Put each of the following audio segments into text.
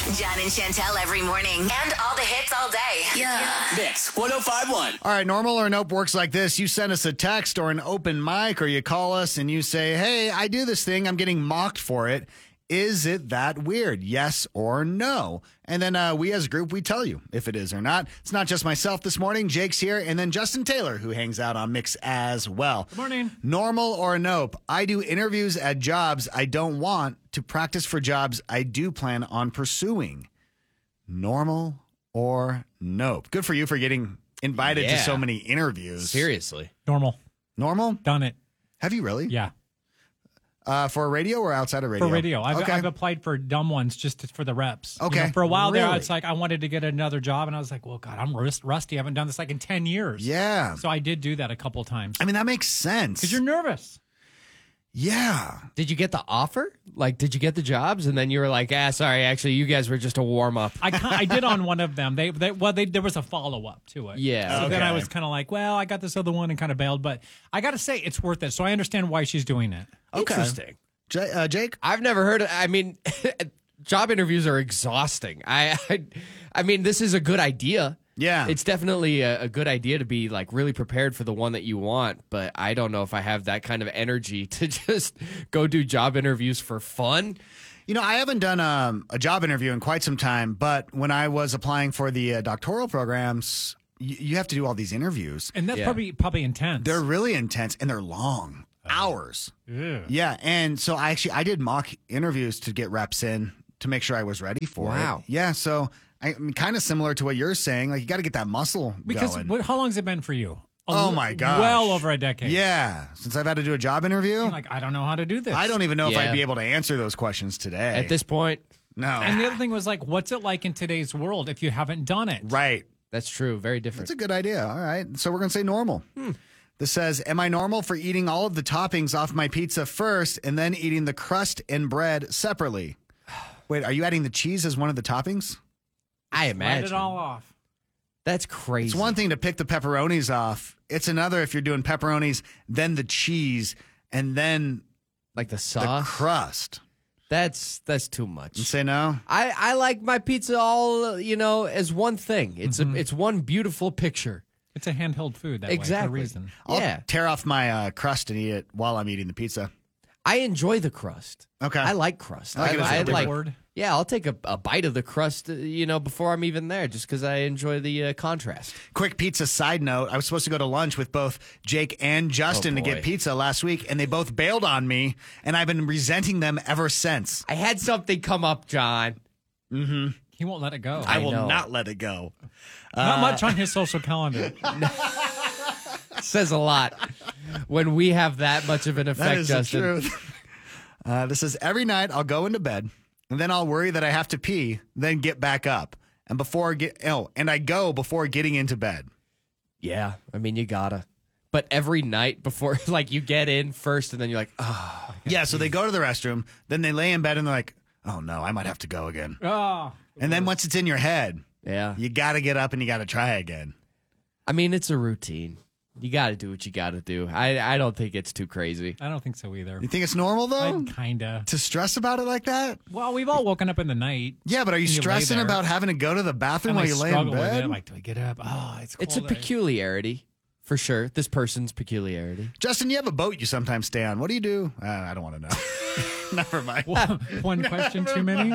John and Chantel every morning. And all the hits all day. Yeah. Mix 105.1. All right, normal or nope works like this. You send us a text or an open mic, or you call us and you say, hey, I do this thing. I'm getting mocked for it. Is it that weird? Yes or no? And then we as a group, we tell you if it is or not. It's not just myself this morning. Jake's here. And then Justin Taylor, who hangs out on Mix as well. Good morning. Normal or nope? I do interviews at jobs I don't want to practice for jobs I do plan on pursuing. Normal or nope? Good for you for getting invited to so many interviews. Seriously. Normal. Normal? Done it. Have you really? Yeah. For radio or outside of radio? For radio. I've Okay. applied for dumb ones for the reps. Okay. You know, for a while there, Really? it's like I wanted to get another job, and I was like, well, God, I'm rusty. I haven't done this like in 10 years. Yeah. So I did do that a couple times. I mean, that makes sense. Because you're nervous. Yeah. Did you get the offer? Like, did you get the jobs? And then you were like, sorry, actually, you guys were just a warm-up. I did on one of them. There was a follow-up to it. Yeah. So then I Okay. was kind of like, well, I got this other one and kind of bailed. But I got to say, it's worth it. So I understand why she's doing it. Okay. Interesting. Jake? I've never heard of, I mean, job interviews are exhausting. I mean, this is a good idea. Yeah. It's definitely a good idea to be like really prepared for the one that you want, but I don't know if I have that kind of energy to just go do job interviews for fun. You know, I haven't done a job interview in quite some time, but when I was applying for the doctoral programs, you have to do all these interviews. And that's Yeah. probably intense. They're really intense and they're long. Hours. Ew. Yeah. And so I did mock interviews to get reps in to make sure I was ready for it. Wow. Yeah. So I mean, kind of similar to what you're saying. Like, you got to get that muscle Because going. how long has it been for you? Oh, my gosh. Well over a decade. Yeah. Since I've had to do a job interview, You're like, I don't know how to do this. I don't even know if Yeah. I'd be able to answer those questions today. At this point, no. And the other thing was like, what's it like in today's world if you haven't done it? Right. that's true. Very That's different. a good idea. All right. So we're going to say normal. This says, am I normal for eating all of the toppings off my pizza first and then eating the crust and bread separately? Wait, are you adding the cheese as one of the toppings? I Write imagine. it all off. That's crazy. It's one thing to pick the pepperonis off. It's another if you're doing pepperonis, then the cheese, and then like the the sauce. crust. That's too much. You say no? I like my pizza all, as one thing. It's one beautiful picture. It's a handheld food that way for a Exactly. reason. I'll Yeah. tear off my crust and eat it while I'm eating the pizza. I enjoy the crust. Okay. I like crust. I like it as a I dipper. like. Word. Yeah, I'll take a bite of the crust, before I'm even there, just because I enjoy the contrast. Quick pizza side note. I was supposed to go to lunch with both Jake and Justin to boy. get pizza last week, and they both bailed on me, and I've been resenting them ever since. I had something come up, John. He won't let it go. I will know. not let it go. Not much on his social calendar. Says a lot when we have that much of an effect, That is the Justin. truth. This is every night I'll go into bed, and then I'll worry that I have to pee, then get back up, and I go before getting into bed. Yeah, I mean, you gotta. But every night before, like, you get in first, and then you're like, oh. Yeah, so they go to the restroom, then they lay in bed, and they're like, "Oh no, I might have to go again." Oh, And then once it's in your head, Yeah. you got to get up and you got to try again. I mean, it's a routine. You got to do what you got to do. I don't think it's too crazy. I don't think so either. You think it's normal though Kinda. to stress about it like that? Well, we've all woken up in the night. Yeah, but are you And you lay stressing there. about having to go to the bathroom And I while you lay in struggle with bed? it. Like, do I get up? Oh, it's cold. It's a peculiarity, for sure. This person's peculiarity. Justin, you have a boat you sometimes stay on. What do you do? I don't want to know. Never mind. One question too many.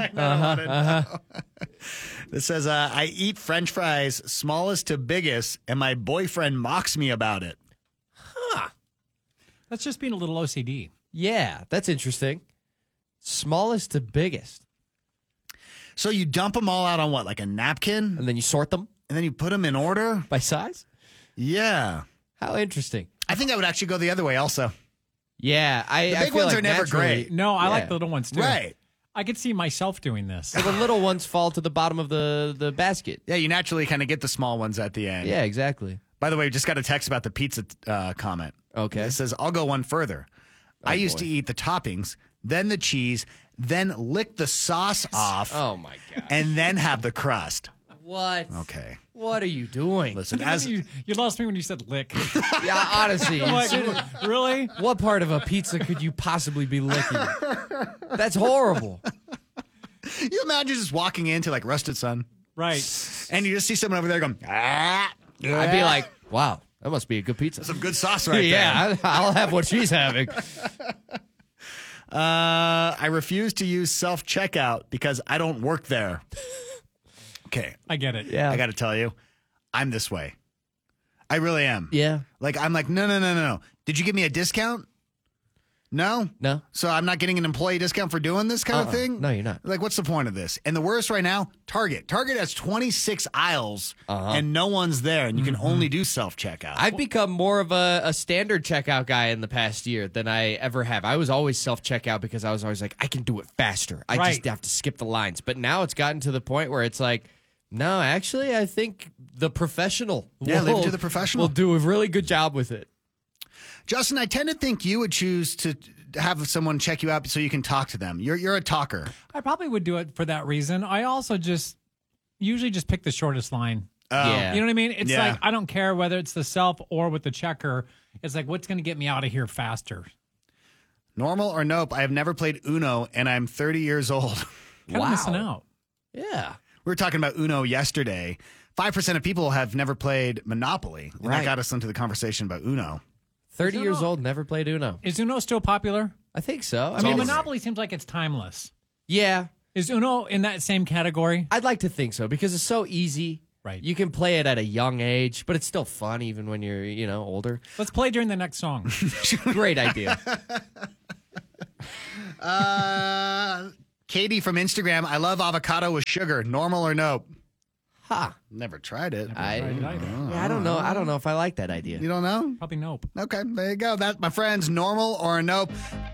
It says, I eat French fries smallest to biggest, and my boyfriend mocks me about it. That's just being a little OCD. Yeah, that's interesting. Smallest to biggest. So you dump them all out on what, like a napkin? And then you sort them And then you put them in order? by size? Yeah. How interesting. I think I would actually go the other way also. Yeah, The I big feel ones like are never naturally- great. No, I like Yeah. the little ones too. Right. I could see myself doing this. The little ones fall to the bottom of the basket. Yeah, you naturally kind of get the small ones at the end. Yeah, exactly. By the way, we just got a text about the pizza comment. Okay. It says, I'll go one further. I used to eat the toppings, then the cheese, then lick the sauce off, Oh my god. and then have the crust. What? Okay. What are you doing? Listen, as you lost me when you said lick. Yeah, honestly. I'm like, really? What part of a pizza could you possibly be licking? That's horrible. You imagine just walking into like Rusted Sun, Right. and you just see someone over there going, ah. I'd be like, wow, that must be a good pizza. Some good sauce right there. Yeah, I'll have what she's having. I refuse to use self-checkout because I don't work there. Okay. I get it. Yeah. I got to tell you, I'm this way. I really am. Yeah. Like, I'm like, no. Did you give me a discount? No? No. So I'm not getting an employee discount for doing this kind of thing? No, you're not. Like, what's the point of this? And the worst right now, Target. Target has 26 aisles and no one's there, and you can only do self-checkout. I've become more of a standard checkout guy in the past year than I ever have. I was always self-checkout because I was always like, I can do it faster. I just Right. have to skip the lines. But now it's gotten to the point where it's like, no, actually, I think the professional Yeah, leave it to the professional. will do a really good job with it. Justin, I tend to think you would choose to have someone check you out so you can talk to them. You're a talker. I probably would do it for that reason. I also usually just pick the shortest line. Yeah. You know what I mean? It's Yeah. like, I don't care whether it's the self or with the checker. It's like, what's going to get me out of here faster? Normal or nope, I have never played Uno, and I'm 30 years old. Kind of missing out. Yeah. We were talking about Uno yesterday. 5% of people have never played Monopoly. And that Right. got us into the conversation about Uno. 30 Is years Uno- old, never played Uno. Is Uno still popular? I think so. I mean, always- Monopoly seems like it's timeless. Yeah. Is Uno in that same category? I'd like to think so because it's so easy. Right. You can play it at a young age, but it's still fun even when you're, older. Let's play during the next song. Great idea. Katie from Instagram, I love avocado with sugar. Normal or nope? Ha. Never tried it. I Either. don't know. I don't know if I like that idea. You don't know? Probably nope. Okay, there you go. That's, my friends, normal or a nope.